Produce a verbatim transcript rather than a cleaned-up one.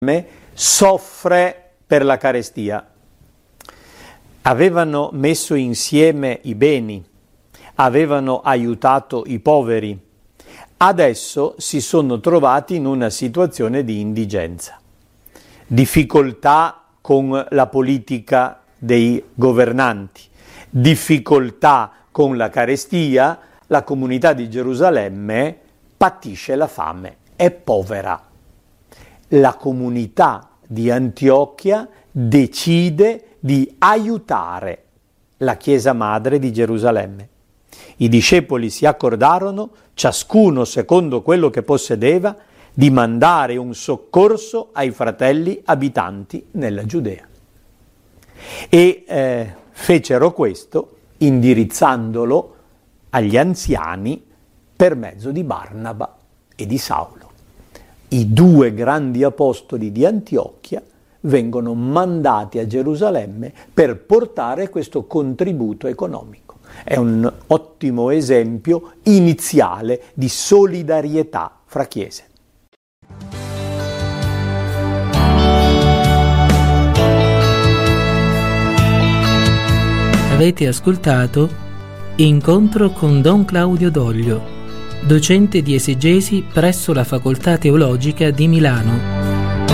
soffre per la carestia. Avevano messo insieme i beni, avevano aiutato i poveri, adesso si sono trovati in una situazione di indigenza, difficoltà con la politica dei governanti, difficoltà con la carestia. La comunità di Gerusalemme patisce la fame, è povera. La comunità di Antiochia decide di aiutare la Chiesa Madre di Gerusalemme. I discepoli si accordarono, ciascuno secondo quello che possedeva, di mandare un soccorso ai fratelli abitanti nella Giudea. E eh, fecero questo indirizzandolo agli anziani per mezzo di Barnaba e di Saulo. I due grandi apostoli di Antiochia vengono mandati a Gerusalemme per portare questo contributo economico. È un ottimo esempio iniziale di solidarietà fra chiese. Avete ascoltato Incontro con Don Claudio Doglio, docente di esegesi presso la Facoltà Teologica di Milano.